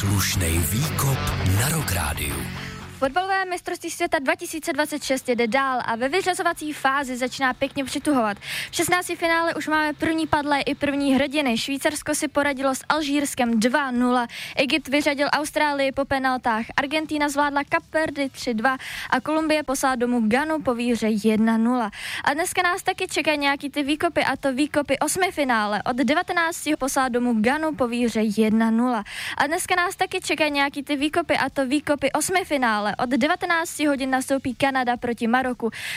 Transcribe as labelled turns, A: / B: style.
A: Slušnej výkop na Rock Rádiu.
B: Fotbalové mistrovství světa 2026 jde dál a ve vyřazovací fázi začíná pěkně přituhovat. V 16. finále už máme první padlé i první hrdiny. Švýcarsko si poradilo s Alžírskem 2-0, Egypt vyřadil Austrálii po penaltách, Argentína zvládla Kapverdy 3-2 a Kolumbie poslala domů Ghanu po výhře 1-0. A dneska nás taky čekají nějaký ty výkopy, a to výkopy 8. finále. Od 19. poslala domů Ghanu po výhře 1-0. A dneska nás taky čekají nějaký ty výkopy, a to výkopy 8. finále. Od 19 hodin nastoupí Kanada proti Maroku.